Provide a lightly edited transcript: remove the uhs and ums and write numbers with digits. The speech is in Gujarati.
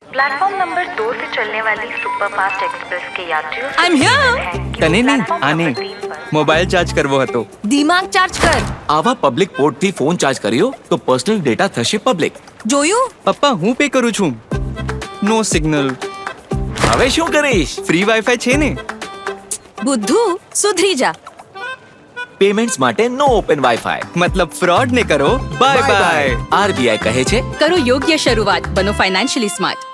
प्लेटफॉर्म नंबर 2 से चलने वाली सुपरफास्ट एक्सप्रेस के यात्रियों I'm here. તને નહીં આને મોબાઈલ ચાર્જ કરવો હતો. દિમાગ ચાર્જ કર. આવા પબ્લિક પોર્ટ થી ફોન ચાર્જ કર્યો તો પર્સનલ ડેટા થશે પબ્લિક. જોયું? પપ્પા હું પે કરું છું. નો સિગ્નલ. હવે શું કરીશ? ફ્રી વાઈફાઈ છે ને. બુદ્ધુ સુધરી જા. પેમેન્ટ્સ માટે નો ઓપન વાઈફાઈ. મતલબ ફ્રોડ ને કરો. Bye bye. આરબીઆઈ કહે છે કરો યોગ્ય શરૂઆત, બનો ફાઇનાન્શિયલી સ્માર્ટ.